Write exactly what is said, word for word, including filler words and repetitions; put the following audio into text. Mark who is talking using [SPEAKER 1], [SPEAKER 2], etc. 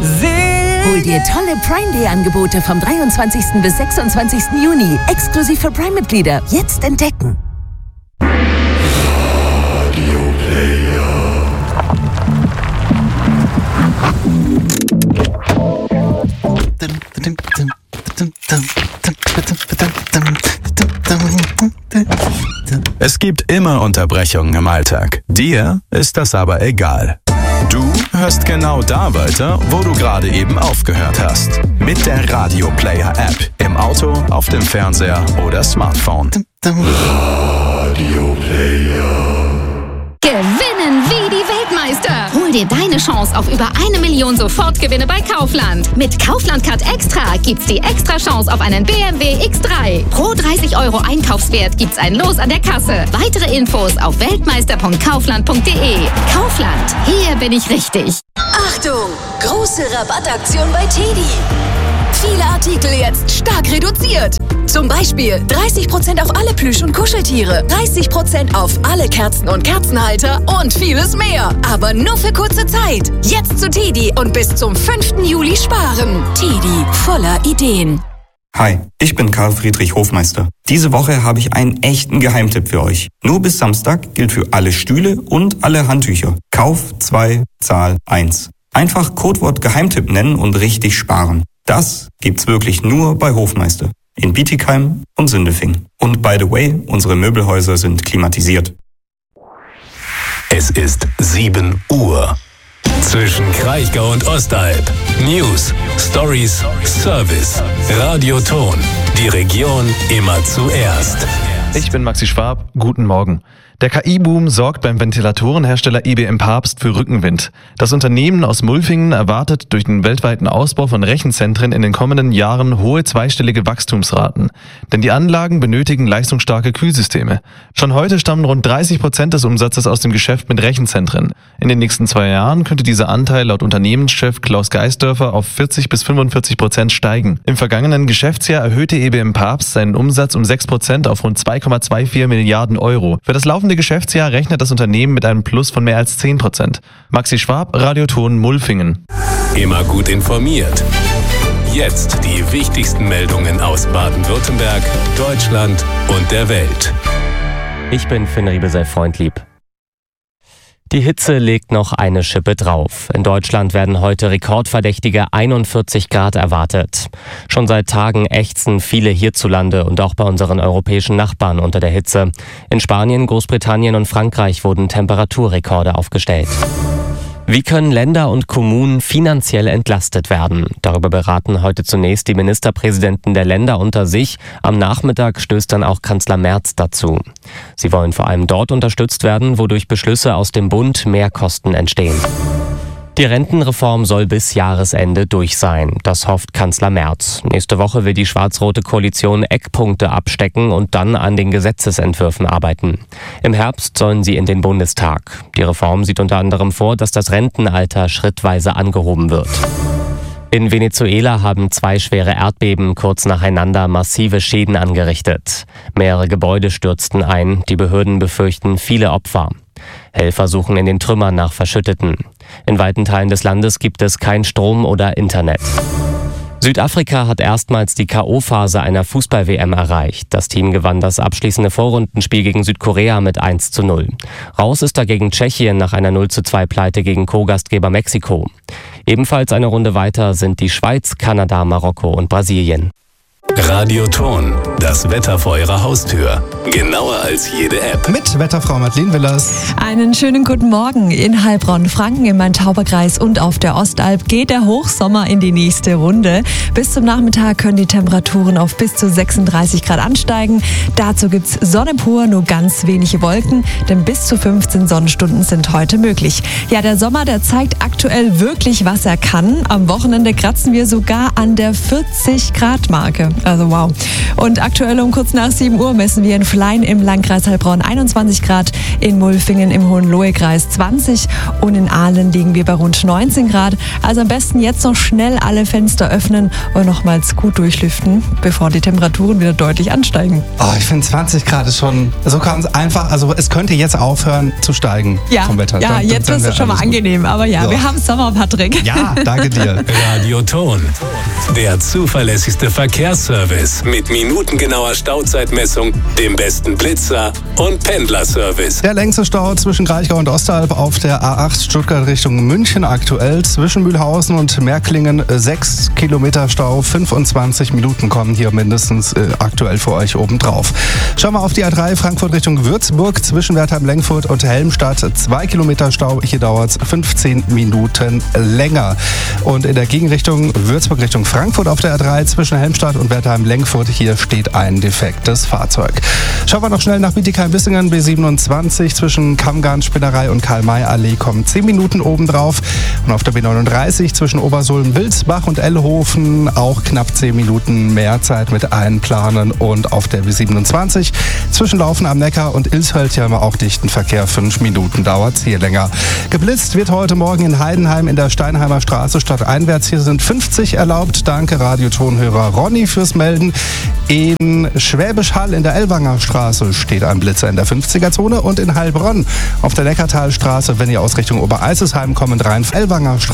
[SPEAKER 1] Hol dir tolle Prime Day Angebote vom dreiundzwanzigsten bis sechsundzwanzigsten Juni. Exklusiv für Prime-Mitglieder. Jetzt entdecken.
[SPEAKER 2] Radio Player.
[SPEAKER 3] Es gibt immer Unterbrechungen im Alltag. Dir ist das aber egal. Du hörst genau da weiter, wo du gerade eben aufgehört hast. Mit der Radio Player App. Im Auto, auf dem Fernseher oder Smartphone.
[SPEAKER 2] Radio Player.
[SPEAKER 4] Gewinnen wie die Weltmeister. Hol dir deine Chance auf über eine Million Sofortgewinne bei Kaufland. Mit Kaufland Card Extra gibt's die extra Chance auf einen B M W X drei. Pro dreißig Euro Einkaufswert gibt's ein Los an der Kasse. Weitere Infos auf weltmeister punkt kaufland punkt de. Kaufland, hier bin ich richtig.
[SPEAKER 5] Achtung! Große Rabattaktion bei Teddy. Viele Artikel jetzt stark reduziert. Zum Beispiel dreißig Prozent auf alle Plüsch- und Kuscheltiere, dreißig Prozent auf alle Kerzen und Kerzenhalter und vieles mehr. Aber nur für kurze Zeit. Jetzt zu Teddy und bis zum fünften Juli sparen. Teddy, voller Ideen.
[SPEAKER 6] Hi, ich bin Karl Friedrich Hofmeister. Diese Woche habe ich einen echten Geheimtipp für euch. Nur bis Samstag gilt für alle Stühle und alle Handtücher. Kauf zwei, Zahl eins. Einfach Codewort Geheimtipp nennen und richtig sparen. Das gibt's wirklich nur bei Hofmeister. In Bietigheim und Sindelfingen. Und by the way, unsere Möbelhäuser sind klimatisiert.
[SPEAKER 7] Es ist sieben Uhr. Zwischen Kraichgau und Ostalb. News, Stories, Service. Radioton. Die Region immer zuerst.
[SPEAKER 8] Ich bin Maxi Schwab. Guten Morgen. Der K I-Boom sorgt beim Ventilatorenhersteller I B M Papst für Rückenwind. Das Unternehmen aus Mulfingen erwartet durch den weltweiten Ausbau von Rechenzentren in den kommenden Jahren hohe zweistellige Wachstumsraten. Denn die Anlagen benötigen leistungsstarke Kühlsysteme. Schon heute stammen rund dreißig Prozent des Umsatzes aus dem Geschäft mit Rechenzentren. In den nächsten zwei Jahren könnte dieser Anteil laut Unternehmenschef Klaus Geisdörfer auf vierzig bis fünfundvierzig Prozent steigen. Im vergangenen Geschäftsjahr erhöhte I B M Papst seinen Umsatz um sechs Prozent auf rund zwei Komma vierundzwanzig Milliarden Euro. Für das laufende Geschäftsjahr rechnet das Unternehmen mit einem Plus von mehr als zehn Prozent. Maxi Schwab, Radioton Mulfingen.
[SPEAKER 7] Immer gut informiert. Jetzt die wichtigsten Meldungen aus Baden-Württemberg, Deutschland und der Welt.
[SPEAKER 9] Ich bin Finn Riebesell-Freundlieb. Die Hitze legt noch eine Schippe drauf. In Deutschland werden heute rekordverdächtige einundvierzig Grad erwartet. Schon seit Tagen ächzen viele hierzulande und auch bei unseren europäischen Nachbarn unter der Hitze. In Spanien, Großbritannien und Frankreich wurden Temperaturrekorde aufgestellt. Wie können Länder und Kommunen finanziell entlastet werden? Darüber beraten heute zunächst die Ministerpräsidenten der Länder unter sich. Am Nachmittag stößt dann auch Kanzler Merz dazu. Sie wollen vor allem dort unterstützt werden, wo durch Beschlüsse aus dem Bund Mehrkosten entstehen. Die Rentenreform soll bis Jahresende durch sein. Das hofft Kanzler Merz. Nächste Woche will die schwarz-rote Koalition Eckpunkte abstecken und dann an den Gesetzesentwürfen arbeiten. Im Herbst sollen sie in den Bundestag. Die Reform sieht unter anderem vor, dass das Rentenalter schrittweise angehoben wird. In Venezuela haben zwei schwere Erdbeben kurz nacheinander massive Schäden angerichtet. Mehrere Gebäude stürzten ein. Die Behörden befürchten viele Opfer. Helfer suchen in den Trümmern nach Verschütteten. In weiten Teilen des Landes gibt es kein Strom oder Internet. Südafrika hat erstmals die K O-Phase einer Fußball-W M erreicht. Das Team gewann das abschließende Vorrundenspiel gegen Südkorea mit eins zu null. Raus ist dagegen Tschechien nach einer null zu zwei Pleite gegen Co-Gastgeber Mexiko. Ebenfalls eine Runde weiter sind die Schweiz, Kanada, Marokko und Brasilien.
[SPEAKER 7] Radioton, das Wetter vor Ihrer Haustür. Genauer als jede App.
[SPEAKER 10] Mit Wetterfrau Madeleine Willers.
[SPEAKER 11] Einen schönen guten Morgen. In Heilbronn-Franken im Main-Tauber-Kreis und auf der Ostalb geht der Hochsommer in die nächste Runde. Bis zum Nachmittag können die Temperaturen auf bis zu sechsunddreißig Grad ansteigen. Dazu gibt's Sonne pur, nur ganz wenige Wolken, denn bis zu fünfzehn Sonnenstunden sind heute möglich. Ja, der Sommer, der zeigt aktuell wirklich, was er kann. Am Wochenende kratzen wir sogar an der vierzig Grad Marke. also wow. Und aktuell um kurz nach sieben Uhr messen wir in Flein im Landkreis Heilbronn einundzwanzig Grad, in Mulfingen im Hohenlohe-Kreis zwanzig und in Aalen liegen wir bei rund neunzehn Grad. Also am besten jetzt noch schnell alle Fenster öffnen und nochmals gut durchlüften, bevor die Temperaturen wieder deutlich ansteigen.
[SPEAKER 10] Oh, ich finde zwanzig Grad ist schon, so kann es einfach, also es könnte jetzt aufhören zu steigen
[SPEAKER 11] ja,
[SPEAKER 10] vom Wetter.
[SPEAKER 11] Ja,
[SPEAKER 10] dann,
[SPEAKER 11] jetzt ist es schon mal angenehm, aber ja, so. Wir haben Sommer, Patrick.
[SPEAKER 10] Ja, danke dir.
[SPEAKER 7] Radioton, der zuverlässigste Verkehrsservice mit minutengenauer Stauzeitmessung, dem besten Blitzer und Pendlerservice.
[SPEAKER 10] Der längste Stau zwischen Kraichgau und Ostalb auf der A acht Stuttgart Richtung München aktuell. Zwischen Mühlhausen und Märklingen sechs Kilometer Stau, fünfundzwanzig Minuten kommen hier mindestens äh, aktuell für euch obendrauf. Schauen wir auf die A drei Frankfurt Richtung Würzburg zwischen Wertheim-Lengfurt und Helmstadt. zwei Kilometer Stau, hier dauert es fünfzehn Minuten länger. Und in der Gegenrichtung Würzburg Richtung Frankfurt auf der A drei zwischen Helmstadt und Wertheim-Lengfurt, hier steht ein defektes Fahrzeug. Schauen wir noch schnell nach Bietigheim-Bissingen, B siebenundzwanzig zwischen Kammgarn-Spinnerei und Karl-May-Allee kommen zehn Minuten obendrauf. Und auf der B neununddreißig zwischen Obersulm-Wilsbach und Ellhofen auch knapp zehn Minuten mehr Zeit mit Einplanen. Und auf der B siebenundzwanzig zwischen Laufen am Neckar und Ilshöld haben wir auch dichten Verkehr. Fünf Minuten dauert es hier länger. Geblitzt wird heute Morgen in Heidenheim in der Steinheimer Straße stadteinwärts. Hier sind fünfzig erlaubt. Danke Radiotonhörer Ronny fürs Melden. In Schwäbisch Hall in der Ellwanger Straße steht ein Blitzer in der fünfziger-Zone und in Heilbronn auf der Neckartalstraße, wenn ihr aus Richtung Obereisesheim kommend rein, Ellwanger Straße.